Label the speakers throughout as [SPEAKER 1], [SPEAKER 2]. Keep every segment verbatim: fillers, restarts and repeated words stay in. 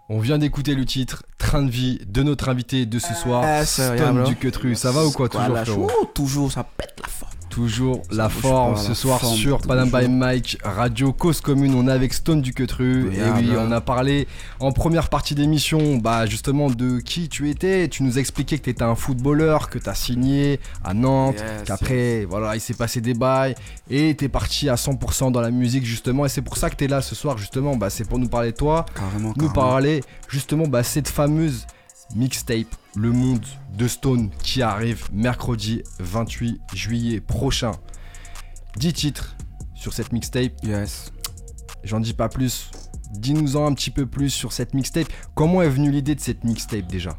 [SPEAKER 1] On vient d'écouter le titre Train de vie de notre invité de ce soir,
[SPEAKER 2] Ah,
[SPEAKER 1] Stone du Queutru. Ça va ou quoi, toujours,
[SPEAKER 2] voilà,
[SPEAKER 1] frérot?
[SPEAKER 2] ouh, toujours, ça pète la forme.
[SPEAKER 1] Toujours
[SPEAKER 2] Ça
[SPEAKER 1] la
[SPEAKER 2] bouge
[SPEAKER 1] forme
[SPEAKER 2] pas,
[SPEAKER 1] ce
[SPEAKER 2] la
[SPEAKER 1] soir
[SPEAKER 2] forme,
[SPEAKER 1] sur Panam by
[SPEAKER 2] toujours.
[SPEAKER 1] Mike, Radio Cause Commune. On est avec Stone du Queutru.
[SPEAKER 2] Oui,
[SPEAKER 1] Et
[SPEAKER 2] ah,
[SPEAKER 1] oui,
[SPEAKER 2] bah.
[SPEAKER 1] on a parlé en première partie d'émission, bah justement de qui tu étais. Tu nous expliquais que tu étais un footballeur, que tu as signé à Nantes,
[SPEAKER 2] Yes,
[SPEAKER 1] qu'après, yes. voilà, il s'est passé des bails et tu es parti à cent pour cent dans la musique justement. Et c'est pour ça que tu es là ce soir justement. Bah, c'est pour nous parler de toi,
[SPEAKER 2] Carrément,
[SPEAKER 1] nous
[SPEAKER 2] carrément.
[SPEAKER 1] parler justement bah, cette fameuse mixtape Le Monde de Stone qui arrive mercredi vingt-huit juillet prochain. dix titres sur cette mixtape.
[SPEAKER 2] Yes.
[SPEAKER 1] J'en dis pas plus. Dis-nous-en un petit peu plus sur cette mixtape. Comment est venue l'idée de cette mixtape déjà?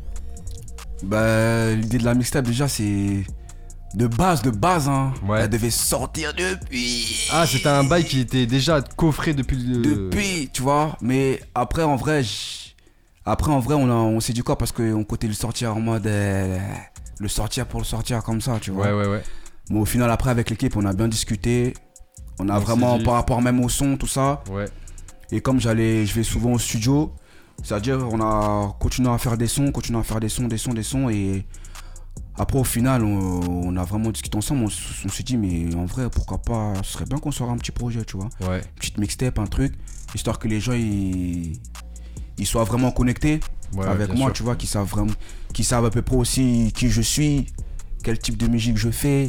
[SPEAKER 2] Bah, l'idée de la mixtape, déjà, c'est de base, de base, hein.
[SPEAKER 1] Ouais.
[SPEAKER 2] Elle devait sortir depuis.
[SPEAKER 1] Ah, c'était un bail qui était déjà coffré depuis le...
[SPEAKER 2] Depuis, tu vois. Mais après, en vrai, j'- après, en vrai, on, a, on s'est dit quoi? Parce qu'on comptait le sortir en mode. euh, Le sortir pour le sortir comme ça, tu vois.
[SPEAKER 1] Ouais, ouais, ouais.
[SPEAKER 2] Mais au final, après, avec l'équipe, on a bien discuté. On a
[SPEAKER 1] On
[SPEAKER 2] vraiment,
[SPEAKER 1] s'est dit-
[SPEAKER 2] par rapport même au son, tout ça.
[SPEAKER 1] Ouais.
[SPEAKER 2] Et comme j'allais, je vais souvent au studio, c'est-à-dire on a continué à faire des sons, continué à faire des sons, des sons, des sons. Et après, au final, on, on a vraiment discuté ensemble. On, s- on s'est dit, mais en vrai, pourquoi pas, ce serait bien qu'on sorte un petit projet, tu vois.
[SPEAKER 1] Ouais.
[SPEAKER 2] Une petite mixtape, un truc, histoire que les gens, ils, ils soient vraiment connectés
[SPEAKER 1] Ouais,
[SPEAKER 2] avec
[SPEAKER 1] bien
[SPEAKER 2] moi,
[SPEAKER 1] sûr.
[SPEAKER 2] tu vois, qu'ils savent vraiment, qu'ils savent à peu près aussi qui je suis, quel type de musique je fais,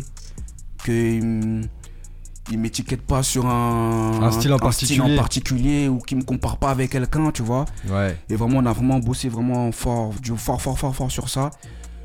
[SPEAKER 2] qu'ils ils m'étiquettent pas sur un,
[SPEAKER 1] Un style en
[SPEAKER 2] style
[SPEAKER 1] particulier.
[SPEAKER 2] en particulier ou qu'ils me comparent pas avec quelqu'un, tu vois.
[SPEAKER 1] Ouais.
[SPEAKER 2] Et vraiment, on a vraiment bossé vraiment fort, du fort, fort, fort, fort sur ça.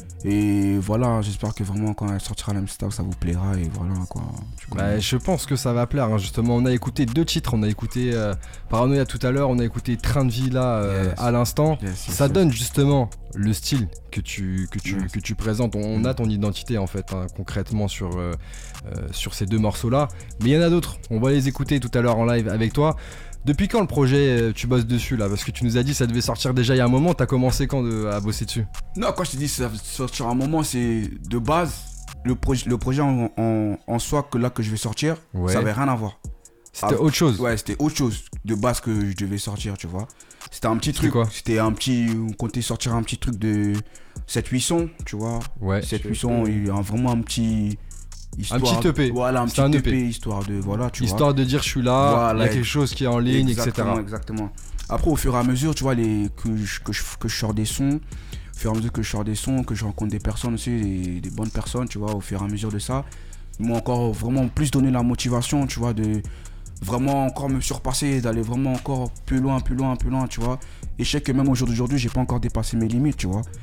[SPEAKER 2] Et voilà, j'espère que vraiment quand elle sortira la mixtape, ça vous plaira et voilà quoi. Tu
[SPEAKER 1] Bah,
[SPEAKER 2] connais.
[SPEAKER 1] je pense que ça va plaire, hein. Justement, on a écouté deux titres. On a écouté euh, Paranoia tout à l'heure, on a écouté Train de vie là euh,
[SPEAKER 2] Yes.
[SPEAKER 1] à l'instant.
[SPEAKER 2] Yes, yes,
[SPEAKER 1] Ça
[SPEAKER 2] yes.
[SPEAKER 1] donne justement le style que tu, que tu,
[SPEAKER 2] Yes.
[SPEAKER 1] que tu présentes. On, on a ton identité en fait, hein, concrètement sur, euh, euh, sur ces deux morceaux là. Mais il y en a d'autres, on va les écouter tout à l'heure en live avec toi. Depuis quand le projet euh, tu bosses dessus là? Parce que tu nous as dit ça devait sortir déjà il y a un moment. T'as commencé quand de- à bosser dessus?
[SPEAKER 2] Non, quand je te dis ça va sortir un moment, c'est de base, le, projet le projet en, en, en soi que là que je vais sortir,
[SPEAKER 1] Ouais.
[SPEAKER 2] ça avait rien à voir.
[SPEAKER 1] C'était
[SPEAKER 2] Ah,
[SPEAKER 1] autre chose.
[SPEAKER 2] Ouais, c'était autre chose de base que je devais sortir, tu vois. C'était un petit
[SPEAKER 1] C'était
[SPEAKER 2] truc.
[SPEAKER 1] quoi?
[SPEAKER 2] C'était un petit. On comptait sortir un petit truc de sept huit sons, tu vois.
[SPEAKER 1] Ouais.
[SPEAKER 2] sept huit sons, et un, vraiment un petit. Histoire,
[SPEAKER 1] petit E P.
[SPEAKER 2] Voilà, un
[SPEAKER 1] C'était
[SPEAKER 2] petit
[SPEAKER 1] un
[SPEAKER 2] E P,
[SPEAKER 1] E P.
[SPEAKER 2] histoire de. Voilà, tu
[SPEAKER 1] Histoire de dire je suis là,
[SPEAKER 2] Voilà,
[SPEAKER 1] il y a quelque chose qui est en
[SPEAKER 2] vois.
[SPEAKER 1] ligne,
[SPEAKER 2] exactement,
[SPEAKER 1] et cetera.
[SPEAKER 2] Exactement. Après, au fur et à mesure, tu vois, les, que, je, que, je, que je sors des sons, au fur et à mesure que je sors des sons, que je rencontre des personnes aussi, des, des bonnes personnes, tu vois, au fur et à mesure de ça, ils m'ont encore vraiment plus donné la motivation, tu vois, de vraiment encore me surpasser, d'aller vraiment encore plus loin, plus loin, plus loin, tu vois. Et je sais que même au jour d'aujourd'hui, j'ai pas encore dépassé mes limites, tu vois.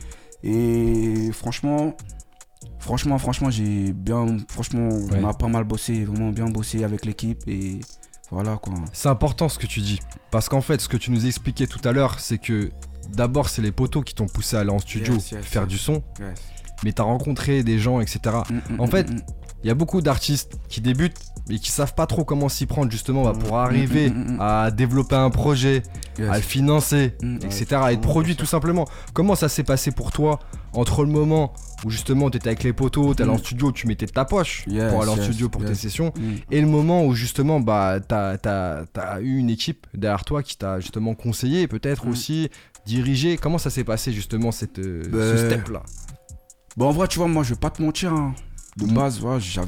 [SPEAKER 2] Et franchement, franchement, franchement, j'ai bien, franchement,
[SPEAKER 1] Ouais.
[SPEAKER 2] on a pas mal bossé, vraiment bien bossé avec l'équipe et voilà quoi.
[SPEAKER 1] C'est important ce que tu dis. Parce qu'en fait, ce que tu nous expliquais tout à l'heure, c'est que d'abord, c'est les potos qui t'ont poussé à aller en studio
[SPEAKER 2] Yes, yes,
[SPEAKER 1] faire
[SPEAKER 2] yes.
[SPEAKER 1] du son,
[SPEAKER 2] Yes.
[SPEAKER 1] mais t'as rencontré des gens, et cetera.
[SPEAKER 2] Mm, mm,
[SPEAKER 1] En
[SPEAKER 2] mm,
[SPEAKER 1] fait,
[SPEAKER 2] mm.
[SPEAKER 1] il y a beaucoup d'artistes qui débutent et qui savent pas trop comment s'y prendre justement bah, pour
[SPEAKER 2] Mm,
[SPEAKER 1] arriver
[SPEAKER 2] mm, mm, mm.
[SPEAKER 1] à développer un projet,
[SPEAKER 2] Yes.
[SPEAKER 1] à le financer,
[SPEAKER 2] Mm,
[SPEAKER 1] et
[SPEAKER 2] ouais,
[SPEAKER 1] cetera. à être
[SPEAKER 2] vraiment,
[SPEAKER 1] produit
[SPEAKER 2] bien
[SPEAKER 1] tout
[SPEAKER 2] sûr.
[SPEAKER 1] simplement. Comment ça s'est passé pour toi entre le moment où justement t'étais avec les potos, t'allais
[SPEAKER 2] Mm.
[SPEAKER 1] en studio, tu mettais de ta poche
[SPEAKER 2] Yes,
[SPEAKER 1] pour aller en
[SPEAKER 2] yes,
[SPEAKER 1] studio pour tes
[SPEAKER 2] yes.
[SPEAKER 1] sessions,
[SPEAKER 2] Mm.
[SPEAKER 1] et le moment où justement bah t'as, t'as, t'as eu une équipe derrière toi qui t'a justement conseillé, peut-être
[SPEAKER 2] Mm.
[SPEAKER 1] aussi dirigé. Comment ça s'est passé justement cette, euh,
[SPEAKER 2] Ben,
[SPEAKER 1] ce step là?
[SPEAKER 2] Bon, en vrai, tu vois, moi, je vais pas te mentir. Hein. De
[SPEAKER 1] Mm.
[SPEAKER 2] base, voilà, j'avais